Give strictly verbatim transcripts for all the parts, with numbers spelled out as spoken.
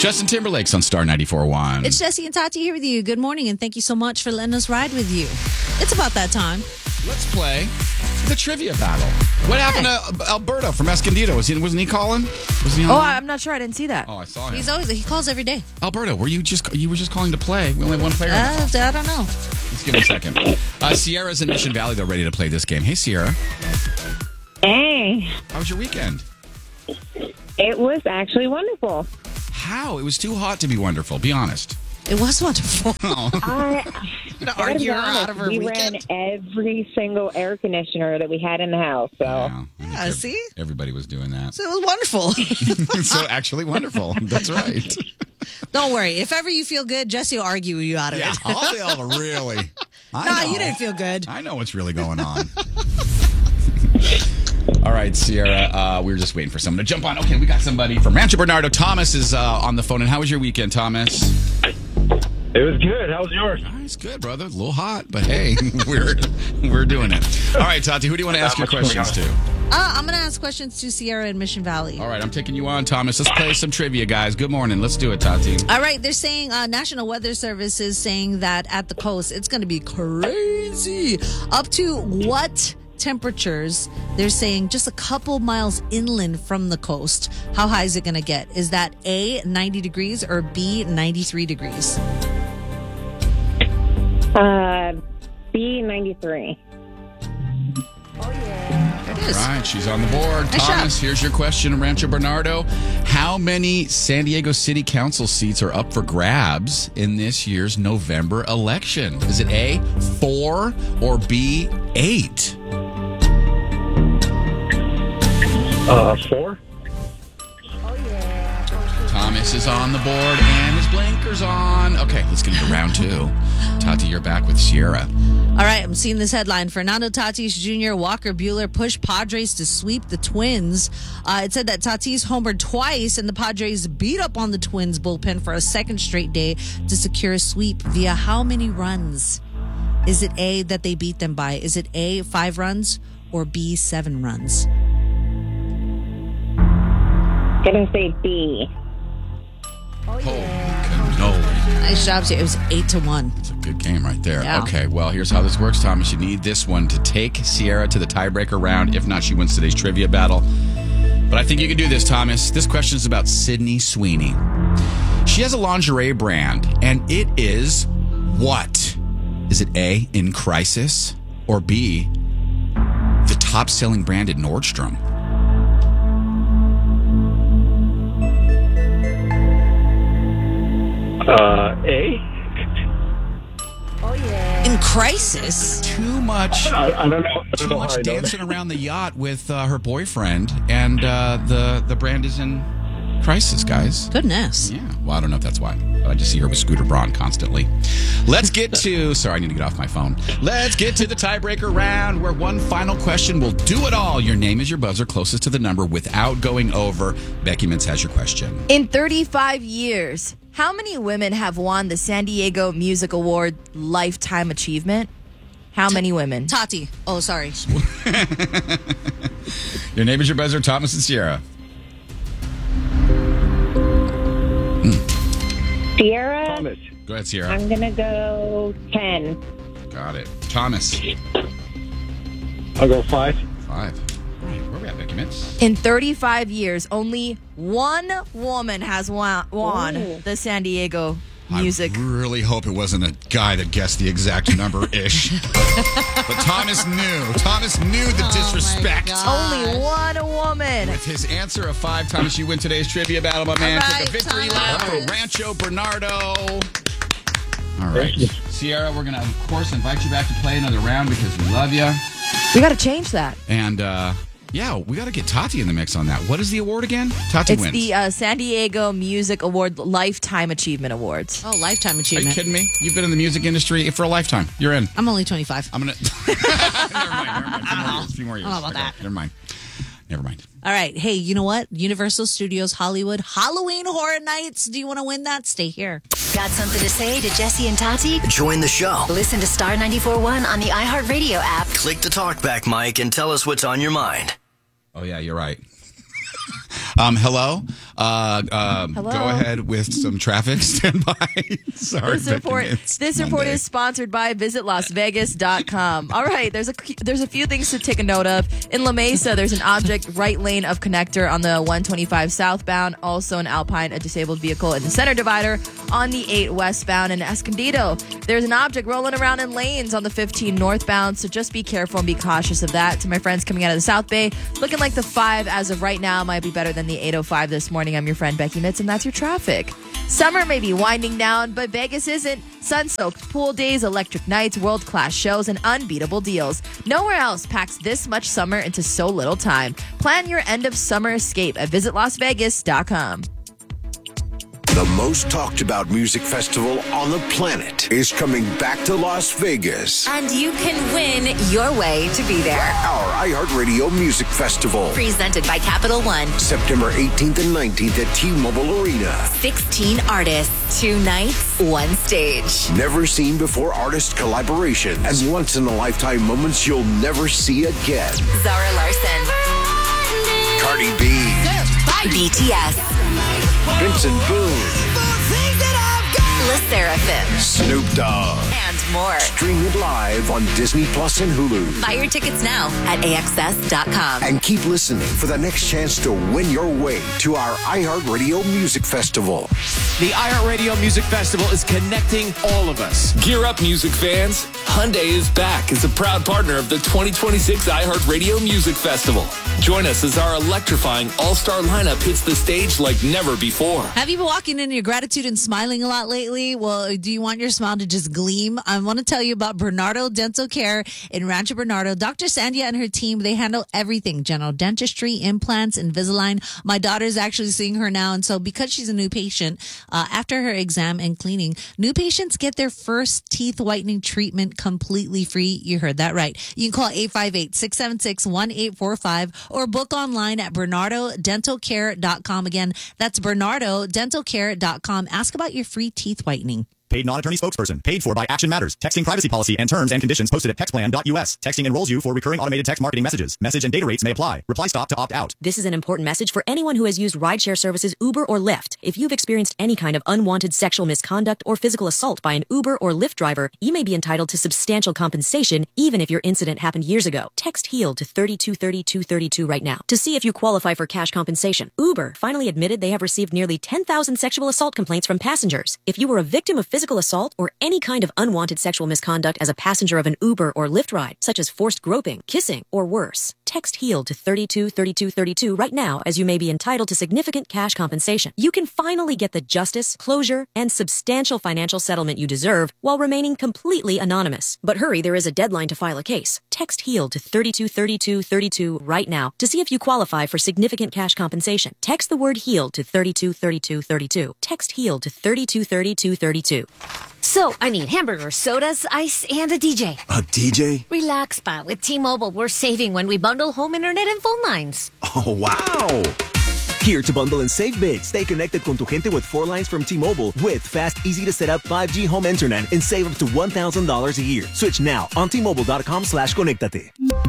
Justin Timberlake's on Star ninety-four point one. It's Jesse and Tati here with you. Good morning, and thank you so much for letting us ride with you. It's about that time. Let's play the trivia battle. What happened to Alberto from Escondido? Was he, wasn't he calling? Was he on Oh, there? I'm not sure. I didn't see that. Oh, I saw him. He's always he calls every day. Alberto, were you just you were just calling to play? We only have one player. Uh, I don't know. Let's give him a second. Uh, Sierra's in Mission Valley, though, ready to play this game. Hey, Sierra. Hey, How was your weekend? it was actually wonderful. How? It was too hot to be wonderful. Be honest. It was wonderful. I, Gonna gotta argue be her honest, out of her we weekend. ran every single air conditioner that we had in the house. So Yeah, I think Yeah, ev- see? Everybody was doing that. So it was wonderful. So actually wonderful. That's right. Don't worry. If ever you feel good, Jesse will argue you out of Yeah. it. Oh, really? I Nah, know. you didn't feel good. I know what's really going on. All right, Sierra, uh, we were just waiting for someone to jump on. Okay, we got somebody from Rancho Bernardo. Thomas is uh, on the phone. And how was your weekend, Thomas? It was good. How was yours? Nice, good, brother. A little hot, but hey, we're we're doing it. All right, Tati, who do you want to ask your questions to? Uh, I'm going to ask questions to Sierra in Mission Valley. All right, I'm taking you on, Thomas. Let's play some trivia, guys. Good morning. Let's do it, Tati. All right, they're saying uh, National Weather Service is saying that at the coast it's going to be crazy. Up to what temperatures? They're saying just a couple miles inland from the coast. How high is it going to get? Is that A, ninety degrees, or B, ninety-three degrees? uh, B ninety-three. There it is. All right, she's on the board. Nice Thomas, job. here's your question, Rancho Bernardo. How many San Diego City Council seats are up for grabs in this year's November election? Is it A, four, or B, eight? Uh, four? Thomas is on the board and his blinker's on. Okay, let's get into round two. Tati, you're back with Sierra. All right, I'm seeing this headline. Fernando Tatis Junior, Walker Buehler push Padres to sweep the Twins. Uh, it said that Tatis homered twice, and the Padres beat up on the Twins bullpen for a second straight day to secure a sweep via how many runs? Is it A, that they beat them by? Is it A, five runs, or B, seven runs? Gonna say B. Holy cannoli. Nice job, Jay. It was eight to one. It's a good game right there. Yeah. Okay, well, here's how this works, Thomas. You need this one to take Sierra to the tiebreaker round. If not, she wins today's trivia battle. But I think you can do this, Thomas. This question is about Sydney Sweeney. She has a lingerie brand, and it is what? Is it A, In Crisis, or B, the top-selling brand at Nordstrom? Uh, A? In Crisis? Too much... I, I don't know. I don't Too know much how I know dancing that. around the yacht with uh, her boyfriend, and uh, the the brand is in crisis, guys. Goodness. Yeah, well, I don't know if that's why, but I just see her with Scooter Braun constantly. Let's get to. Sorry, I need to get off my phone. Let's get to the tiebreaker round, where one final question will do it all. Your name is your buzzer, closest to the number without going over. Becky Mintz has your question. In thirty-five years, how many women have won the San Diego Music Award Lifetime Achievement? How many women? Tati. Oh, sorry. Your name is your buzzer, Thomas and Sierra. Sierra. Thomas. Go ahead, Sierra. I'm gonna go ten. Got it. Thomas. I'll go five. Five. All right, where are we at, Becky Mintz? In thirty-five years, only one woman has won, won Ooh. the San Diego Music. I really hope it wasn't a guy that guessed the exact number-ish. But Thomas knew. Thomas knew the disrespect. God. Only one woman. With his answer of five, Thomas, you win today's trivia battle, my man. All Took right, a victory Thomas. lap for Rancho Bernardo. All right. Thank you. Sierra, we're going to, of course, invite you back to play another round because we love you. We got to change that. And, uh, yeah, we got to get Tati in the mix on that. What is the award again? Tati It's wins. the uh, San Diego Music Award Lifetime Achievement Awards. Oh, lifetime Are you achievement. kidding me? You've been in the music industry for a lifetime. You're in. I'm only twenty-five. I'm going to... Never mind. Never mind. A few more years. A few more years. I don't know about Okay, that. Never mind. Never mind. All right. Hey, you know what? Universal Studios Hollywood Halloween Horror Nights. Do you want to win that? Stay here. Got something to say to Jesse and Tati? Join the show. Listen to Star ninety-four point one on the iHeartRadio app. Click the talkback mic and tell us what's on your mind. Oh, yeah, you're right. Um, hello. Uh, uh, Hello. Go ahead with some traffic. Stand by. Sorry. This report, Becky, it's this report Monday. is sponsored by visit las vegas dot com. All right, there's a there's a few things to take a note of. In La Mesa, there's an object right lane of connector on the one twenty-five southbound. Also an Alpine, a disabled vehicle in the center divider on the eight westbound. In Escondido, there's an object rolling around in lanes on the fifteen northbound. So just be careful and be cautious of that. To my friends coming out of the South Bay, looking like the five as of right now might be better than the eight oh five this morning. I'm your friend Becky Mitz, and that's your traffic. Summer may be winding down, but Vegas isn't. Sun-soaked pool days, electric nights, world-class shows, and unbeatable deals. Nowhere else packs this much summer into so little time. Plan your end-of-summer escape at visit las vegas dot com. The most talked about music festival on the planet is coming back to Las Vegas. And you can win your way to be there. Our iHeartRadio Music Festival. Presented by Capital One. September eighteenth and nineteenth at T-Mobile Arena. sixteen artists, two nights, one stage. Never seen before artist collaborations and once in a lifetime moments you'll never see again. Zara Larson. Cardi B. B T S. Vincent Boone. Le Seraphim. Snoop Dogg. And more. Stream it live on Disney Plus and Hulu. Buy your tickets now at A X S dot com. And keep listening for the next chance to win your way to our iHeartRadio Music Festival. The iHeartRadio Music Festival is connecting all of us. Gear up, music fans. Hyundai is back as a proud partner of the twenty twenty-six iHeartRadio Music Festival. Join us as our electrifying all-star lineup hits the stage like never before. Have you been walking in your gratitude and smiling a lot lately? Well, do you want your smile to just gleam? I want to tell you about Bernardo Dental Care in Rancho Bernardo. Doctor Sandia and her team, they handle everything. General dentistry, implants, Invisalign. My daughter's actually seeing her now. And so because she's a new patient, uh, after her exam and cleaning, new patients get their first teeth whitening treatment completely free. You heard that right. You can call eight five eight, six seven six, one eight four five or book online at bernardo dental care dot com. Again, that's bernardo dental care dot com. Ask about your free teeth whitening. Paid non-attorney spokesperson. Paid for by Action Matters. Texting privacy policy and terms and conditions posted at textplan dot U S. Texting enrolls you for recurring automated text marketing messages. Message and data rates may apply. Reply stop to opt out. This is an important message for anyone who has used rideshare services Uber or Lyft. If you've experienced any kind of unwanted sexual misconduct or physical assault by an Uber or Lyft driver, you may be entitled to substantial compensation even if your incident happened years ago. Text HEAL to three two three two three two right now to see if you qualify for cash compensation. Uber finally admitted they have received nearly ten thousand sexual assault complaints from passengers. If you were a victim of physical assault or any kind of unwanted sexual misconduct as a passenger of an Uber or Lyft ride, such as forced groping, kissing, or worse, text HEAL to three two three two three two right now as you may be entitled to significant cash compensation. You can finally get the justice, closure, and substantial financial settlement you deserve while remaining completely anonymous. But hurry, there is a deadline to file a case. Text HEAL to three two three two three two right now to see if you qualify for significant cash compensation. Text the word HEAL to three two three two three two. Text HEAL to three two three two three two. So, I need hamburgers, sodas, ice, and a D J. A D J? Relax, pa. With T-Mobile, we're saving when we bundle home internet and phone lines. Oh, wow! Here to bundle and save big. Stay connected con tu gente with four lines from T-Mobile with fast, easy-to-set-up five G home internet and save up to one thousand dollars a year. Switch now on T-Mobile.com slash conectate.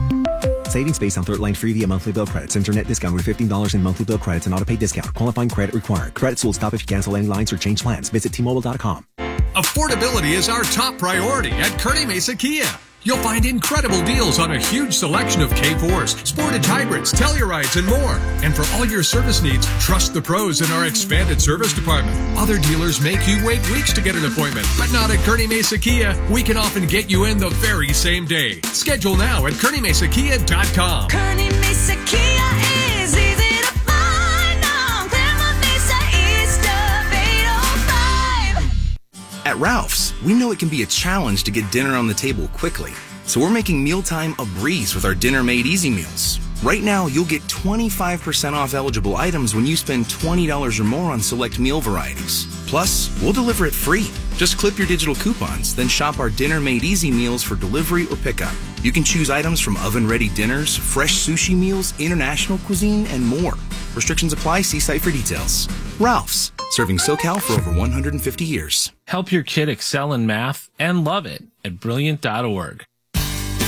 Savings based on third line free via monthly bill credits. Internet discount with fifteen dollars in monthly bill credits and auto-pay discount. Qualifying credit required. Credits will stop if you cancel any lines or change plans. Visit T Mobile dot com. Affordability is our top priority at Kearney Mesa Kia. You'll find incredible deals on a huge selection of K fours, Sportage hybrids, Tellurides, and more. And for all your service needs, trust the pros in our expanded service department. Other dealers make you wait weeks to get an appointment, but not at Kearney Mesa Kia. We can often get you in the very same day. Schedule now at kearney mesa kia dot com. Kearney Mesa Kia is easy to find now. Claremont Mesa East of eight oh five. At Ralph's, we know it can be a challenge to get dinner on the table quickly. So we're making mealtime a breeze with our Dinner Made Easy meals. Right now, you'll get twenty-five percent off eligible items when you spend twenty dollars or more on select meal varieties. Plus, we'll deliver it free. Just clip your digital coupons, then shop our Dinner Made Easy meals for delivery or pickup. You can choose items from oven-ready dinners, fresh sushi meals, international cuisine, and more. Restrictions apply. See site for details. Ralph's, serving SoCal for over one hundred fifty years. Help your kid excel in math and love it at brilliant dot org.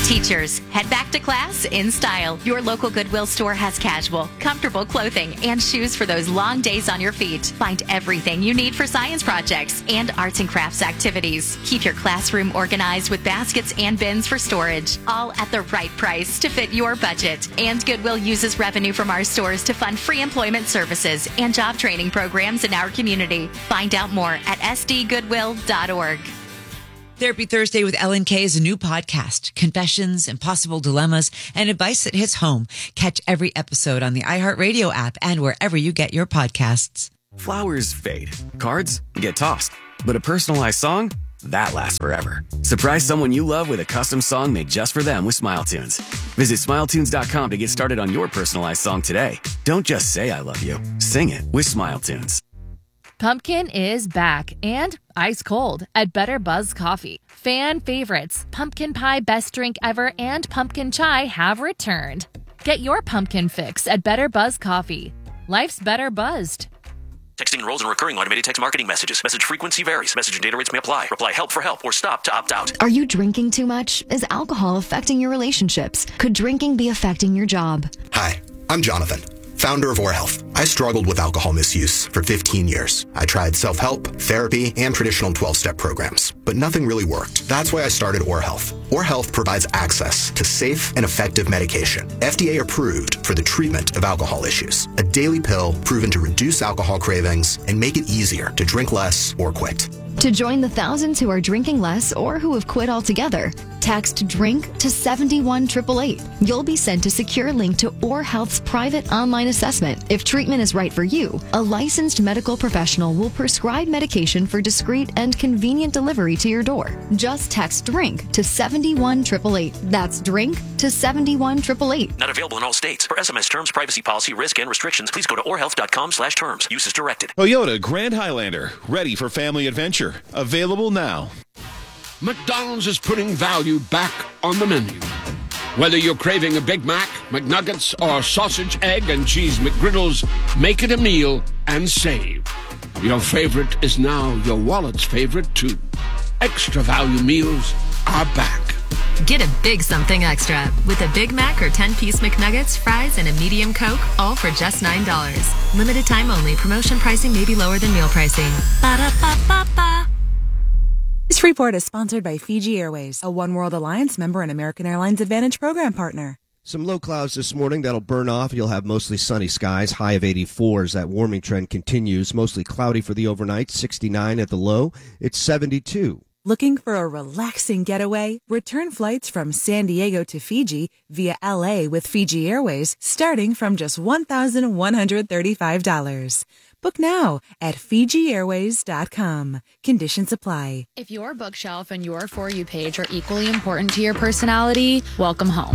Teachers, head back to class in style. Your local Goodwill store has casual, comfortable clothing and shoes for those long days on your feet. Find everything you need for science projects and arts and crafts activities. Keep your classroom organized with baskets and bins for storage, all at the right price to fit your budget. And Goodwill uses revenue from our stores to fund free employment services and job training programs in our community. Find out more at s d goodwill dot org. Therapy Thursday with Ellen K is a new podcast. Confessions, impossible dilemmas, and advice that hits home. Catch every episode on the iHeartRadio app and wherever you get your podcasts. Flowers fade. Cards get tossed. But a personalized song? That lasts forever. Surprise someone you love with a custom song made just for them with Smile Tunes. Visit smile tunes dot com to get started on your personalized song today. Don't just say I love you. Sing it with Smile Tunes. Pumpkin is back and ice cold at Better Buzz Coffee. Fan favorites, pumpkin pie best drink ever and pumpkin chai have returned. Get your pumpkin fix at Better Buzz Coffee. Life's better buzzed. Texting enrolls in recurring automated text marketing messages. Message frequency varies. Message and data rates may apply. Reply help for help or stop to opt out. Are you drinking too much? Is alcohol affecting your relationships? Could drinking be affecting your job? Hi, I'm Jonathan, founder of Or Health. I struggled with alcohol misuse for fifteen years. I tried self-help, therapy, and traditional twelve-step programs, but nothing really worked. That's why I started Or Health. Or Health provides access to safe and effective medication, F D A approved for the treatment of alcohol issues. A daily pill proven to reduce alcohol cravings and make it easier to drink less or quit. To join the thousands who are drinking less or who have quit altogether, text DRINK to seven one eight eight eight. You'll be sent a secure link to Or Health's private online assessment. If treatment is right for you, a licensed medical professional will prescribe medication for discreet and convenient delivery to your door. Just text DRINK to seven one eight eight eight. That's DRINK to seven one eight eight eight. Not available in all states. For S M S terms, privacy policy, risk, and restrictions, please go to or health dot com slash terms. Use as directed. Toyota Grand Highlander, ready for family adventure. Available now. McDonald's is putting value back on the menu. Whether you're craving a Big Mac, McNuggets, or sausage, egg, and cheese McGriddles, make it a meal and save. Your favorite is now your wallet's favorite, too. Extra value meals are back. Get a big something extra with a Big Mac or ten-piece McNuggets, fries, and a medium Coke, all for just nine dollars. Limited time only. Promotion pricing may be lower than meal pricing. Ba-da-ba-ba-ba. This report is sponsored by Fiji Airways, a One World Alliance member and American Airlines Advantage program partner. Some low clouds this morning that'll burn off. You'll have mostly sunny skies, high of eighty-four as that warming trend continues. Mostly cloudy for the overnight, sixty-nine at the low. It's seventy-two. Looking for a relaxing getaway? Return flights from San Diego to Fiji via L A with Fiji Airways starting from just one thousand one hundred thirty-five dollars. Book now at Fiji Airways dot com. Conditions apply. If your bookshelf and your For You page are equally important to your personality, welcome home.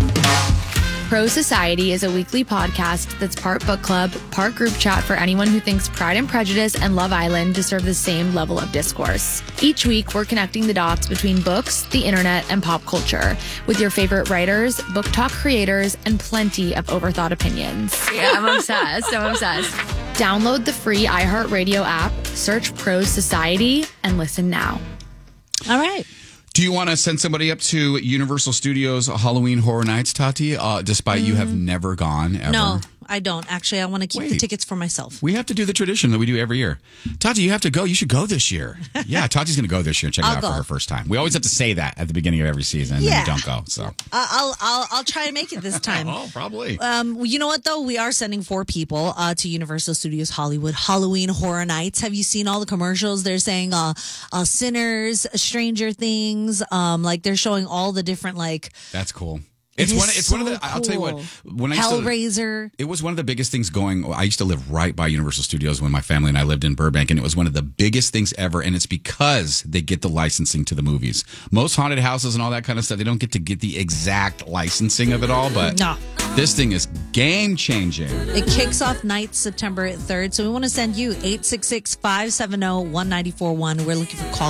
Pro Society is a weekly podcast that's part book club, part group chat for anyone who thinks Pride and Prejudice and Love Island deserve the same level of discourse. Each week, we're connecting the dots between books, the internet, and pop culture with your favorite writers, book talk creators, and plenty of overthought opinions. Yeah, I'm obsessed. I'm obsessed. Download the free iHeartRadio app, search Pro Society, and listen now. All right. Do you want to send somebody up to Universal Studios Halloween Horror Nights, Tati, uh, despite mm. you have never gone ever? No, I don't. Actually, I want to keep Wait. the tickets for myself. We have to do the tradition that we do every year. Tati, you have to go. You should go this year. Yeah, Tati's going to go this year and check I'll it out go. for her first time. We always have to say that at the beginning of every season, and Yeah. then we don't go. So Uh, I'll I'll I'll try to make it this time. Oh, probably. Um, you know what though? We are sending four people uh, to Universal Studios Hollywood Halloween Horror Nights. Have you seen all the commercials? They're saying uh, uh, Sinners, Stranger Things. Um, like they're showing all the different like. That's cool. It It's is one. It's so one of the. I'll tell you what. cool. When I used to- Hellraiser. It was one of the biggest things going. I used to live right by Universal Studios when my family and I lived in Burbank, and it was one of the biggest things ever. And it's because they get the licensing to the movies. Most haunted houses and all that kind of stuff, they don't get to get the exact licensing of it all. But No. this thing is game changing. It kicks off night September third. So we want to send you eight six six, five seven zero, one nine four one. We're looking for call